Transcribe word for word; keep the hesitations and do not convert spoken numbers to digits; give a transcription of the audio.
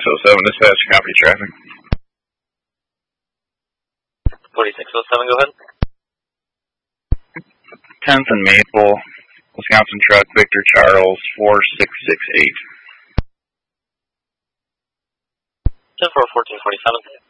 oh seven, dispatch, copy traffic. forty-six oh seven, go ahead. tenth and Maple, Wisconsin truck, Victor Charles, four six six eight. ten four, fourteen forty-seven.